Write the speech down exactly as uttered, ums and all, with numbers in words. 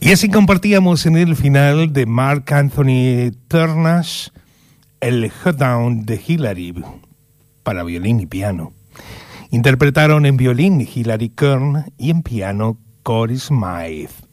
Y así compartíamos en el final de Mark Anthony Turnash el Shutdown de Hilary para violín y piano. Interpretaron en violín Hilary Kern y en piano Corey Smythe.